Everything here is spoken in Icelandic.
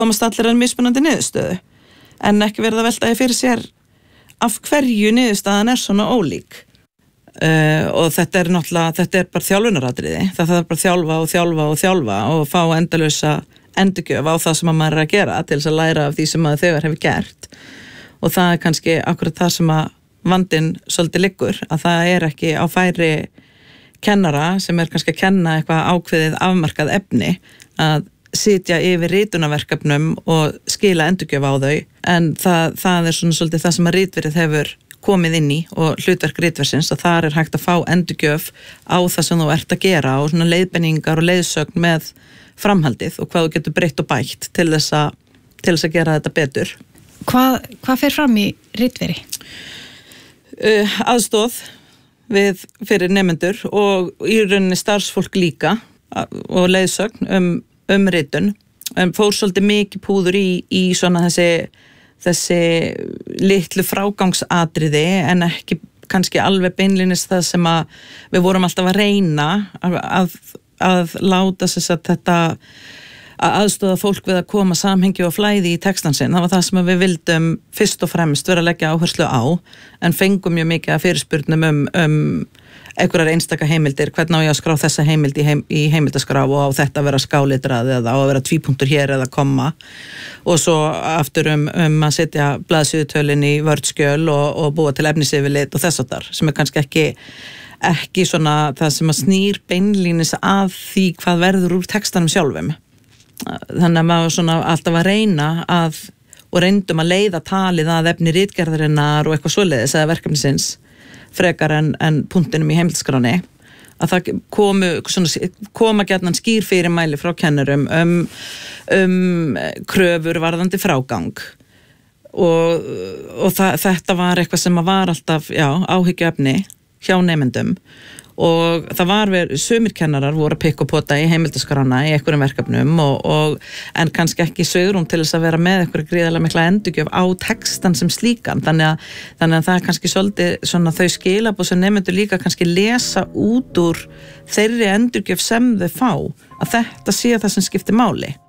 komast allir að mismunandi niðurstöðu en ekki verið að velta því fyrir sér af hverju niðurstaðan svona ólík og þetta er bara þjálfunaratriði, það þarf bara að þjálfa og fá endalausa endurgjöf á það sem maður að gera til þess að læra af því sem maður þegar hefur gert og það kannski akkurat það sem að vandinn svolítið liggur, að það ekki á færi kennara sem kannski að kenna eitthvað ákveðið afmarkað efni að sitja yfir ritunarverkefnum og skila endurgjöf á þau en það svona svolítið það sem að ritverið hefur komið inn í og hlutverk ritversins að þar hægt að fá endurgjöf á það sem þú ert að gera og svona leiðbenningar og leiðsögn með framhaldið og hvað þú getur breytt og bætt til þess að gera þetta betur. Hvað fer fram í ritveri? Aðstoð fyrir nemendur og í rauninni starfsfólk líka og leiðsögn ritun. Fór svolítið mikið púður í svona þessi litlu frágangsatriði en ekki kannski alveg beinlínis það sem að við vorum alltaf að reyna að láta þetta að aðstoða fólk við að koma samhengi og flæði í textan sinn. Það var það sem við vildum fyrst og fremst vera að leggja áherslu á en fengum mjög mikið að fyrirspurnum einhverjar einstaka heimildir, hvernig á ég að skrá þessa heimild í heimildaskrá og á þetta að vera skálitrað eða á að vera tvípunktur hér eða komma og svo aftur að setja blaðsíðutölin í vördskjöl og búa til efnisyfirlit og þess þar sem kannski ekki svona það sem að snýr beinlínis að því hvað verður úr textanum sjálfum. Þannig að maður svona alltaf að reyna og reyndum að leiða talið að efni ritgerðarinnar og eitthvað svoleiðis eða verkefnisins frekar en punktinum í heimildaskráni að það koma gjarnan skýr fyrirmæli frá kennurum kröfur varðandi frágang og þetta var eitthvað sem var alltaf áhyggjuefni hjá nemendum og það var sumir kennarar voru að pikka og pota í heimildaskrána í einhverjum verkefnum en kannski ekki svigrúm til þess að vera með einhverja gríðarlega mikla endurgjöf á textan sem slíkan þannig að það kannski svolítið svona þau skilaboð sem nemendur líka kannski lesa út úr þeirri endurgjöf sem þau fá að þetta sé það sem skiptir máli